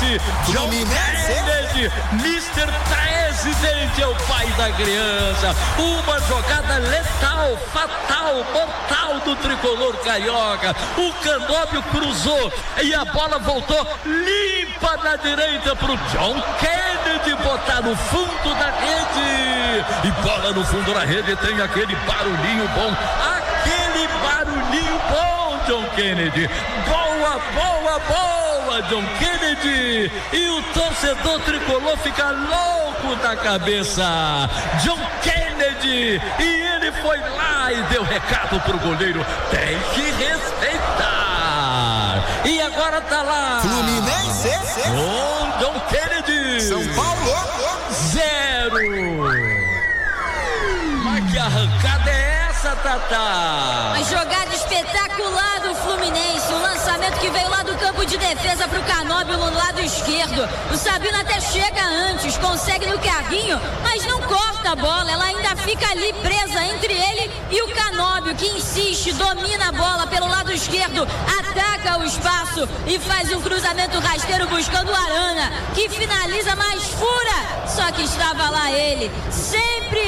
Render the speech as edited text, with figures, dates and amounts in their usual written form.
Kennedy. John Kennedy, Mr. Presidente, é o pai da criança. Uma jogada letal, fatal, mortal do tricolor carioca. O Canóbio cruzou e a bola voltou limpa na direita pro John Kennedy botar no fundo da rede. E bola no fundo da rede, tem aquele barulhinho bom. Aquele barulhinho bom, John Kennedy. Boa, boa, boa, John Kennedy. E o torcedor tricolor fica louco da cabeça. John Kennedy. E ele foi lá e deu recado pro goleiro. Tem que respeitar. E agora tá lá. Fluminense. John Kennedy. São Paulo 0. Mas que arrancada é essa, Tatá? Uma jogada espetacular do Fluminense. O lançamento que veio lá do campo de defesa pro Canóbio no lado esquerdo. O Sabino até chega antes, consegue no carrinho, mas não corta a bola. Ela ainda fica ali presa entre ele e o Canóbio, que insiste, domina a bola pelo lado esquerdo, ataca o espaço e faz um cruzamento rasteiro buscando o Arana, que finaliza, mas fura. Só que estava lá ele, sempre